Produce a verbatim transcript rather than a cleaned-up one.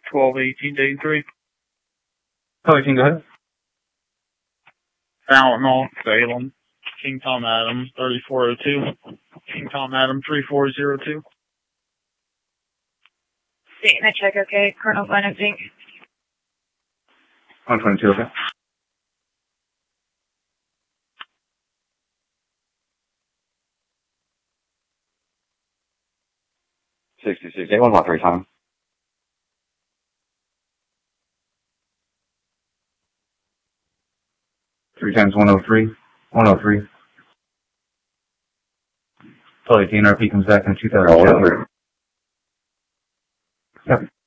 twelve eighteen to eighty-three. twelve eighteen, go ahead. Alamo, Salem, King Tom Adams, thirty-four oh two. King Tom Adams, three four zero two. Statement check, okay. Colonel Glenn Inc. one twenty-two, okay. sixty-six, eight one one three, time. Three times one oh three, one oh three. twelve eighteen, R P comes back in two thousand two. Yep.